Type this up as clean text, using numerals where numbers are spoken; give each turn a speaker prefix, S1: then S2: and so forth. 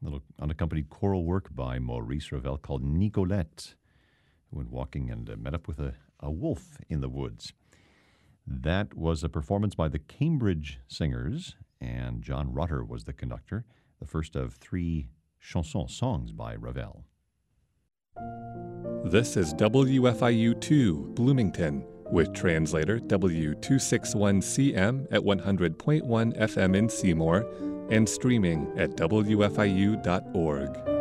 S1: little unaccompanied choral work by Maurice Ravel called Nicolette, who went walking and met up with a wolf in the woods. That was a performance by the Cambridge Singers, and John Rutter was the conductor, the first of 3 songs by Ravel.
S2: This is WFIU-2 Bloomington, with translator W261CM at 100.1 FM in Seymour and streaming at WFIU.org.